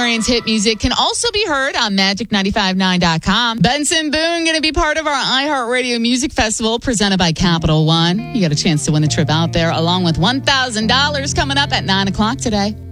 Experience hit music can also be heard on Magic959.com. Benson Boone going to be part of our iHeartRadio Music Festival presented by Capital One. You got a chance to win a trip out there along with $1,000 coming up at 9 o'clock today.